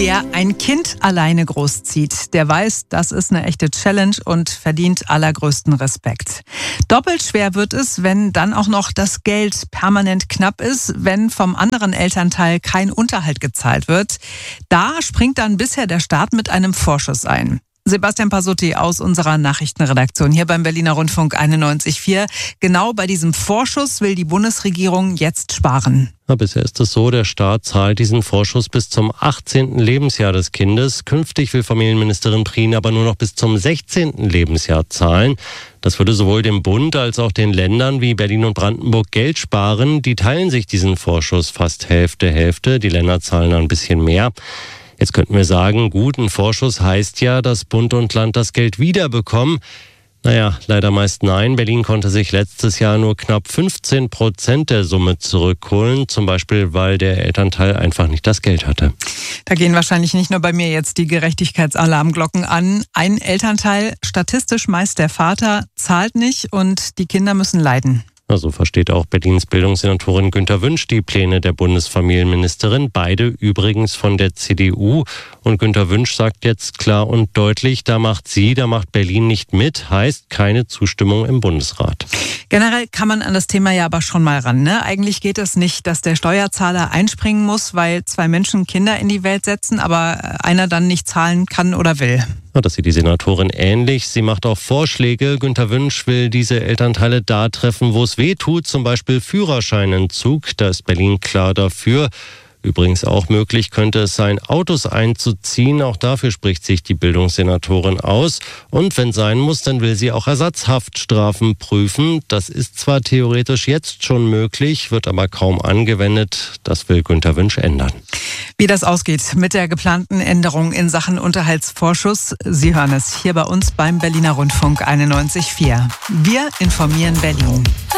Wer ein Kind alleine großzieht, der weiß, das ist eine echte Challenge und verdient allergrößten Respekt. Doppelt schwer wird es, wenn dann auch noch das Geld permanent knapp ist, wenn vom anderen Elternteil kein Unterhalt gezahlt wird. Da springt dann bisher der Staat mit einem Vorschuss ein. Sebastian Pasutti aus unserer Nachrichtenredaktion hier beim Berliner Rundfunk 91.4. Genau bei diesem Vorschuss will die Bundesregierung jetzt sparen. Bisher ist es so, der Staat zahlt diesen Vorschuss bis zum 18. Lebensjahr des Kindes. Künftig will Familienministerin Prien aber nur noch bis zum 16. Lebensjahr zahlen. Das würde sowohl dem Bund als auch den Ländern wie Berlin und Brandenburg Geld sparen. Die teilen sich diesen Vorschuss fast Hälfte. Die Länder zahlen ein bisschen mehr. Jetzt könnten wir sagen, gut, ein Vorschuss heißt ja, dass Bund und Land das Geld wiederbekommen. Naja, leider meist nein. Berlin konnte sich letztes Jahr nur knapp 15% der Summe zurückholen. Zum Beispiel, weil der Elternteil einfach nicht das Geld hatte. Da gehen wahrscheinlich nicht nur bei mir jetzt die Gerechtigkeitsalarmglocken an. Ein Elternteil, statistisch meist der Vater, zahlt nicht und die Kinder müssen leiden. So versteht auch Berlins Bildungssenatorin Günter Wünsch die Pläne der Bundesfamilienministerin. Beide übrigens von der CDU. Und Günter Wünsch sagt jetzt klar und deutlich, da macht Berlin nicht mit. Heißt keine Zustimmung im Bundesrat. Generell kann man an das Thema ja aber schon mal ran, ne? Eigentlich geht es nicht, dass der Steuerzahler einspringen muss, weil zwei Menschen Kinder in die Welt setzen, aber einer dann nicht zahlen kann oder will. Das sieht die Senatorin ähnlich. Sie macht auch Vorschläge. Günter Wünsch will diese Elternteile da treffen, wo es weh tut, zum Beispiel Führerscheinentzug. Da ist Berlin klar dafür. Übrigens auch möglich könnte es sein, Autos einzuziehen. Auch dafür spricht sich die Bildungssenatorin aus. Und wenn sein muss, dann will sie auch Ersatzhaftstrafen prüfen. Das ist zwar theoretisch jetzt schon möglich, wird aber kaum angewendet. Das will Günter Wünsch ändern. Wie das ausgeht mit der geplanten Änderung in Sachen Unterhaltsvorschuss, Sie hören es hier bei uns beim Berliner Rundfunk 91.4. Wir informieren Berlin.